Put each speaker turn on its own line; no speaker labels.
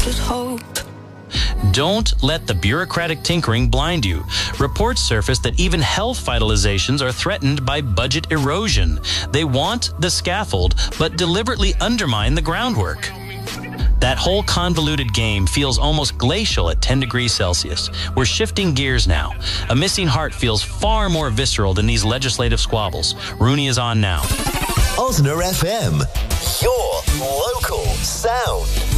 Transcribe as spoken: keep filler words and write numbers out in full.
just hope.
Don't let the bureaucratic tinkering blind you. Reports surface that even health vitalizations are threatened by budget erosion. They want the scaffold, but deliberately undermine the groundwork. That whole convoluted game feels almost glacial at ten degrees Celsius. We're shifting gears now. A missing heart feels far more visceral than these legislative squabbles. Rooney is on now.
Osner F M, your local sound.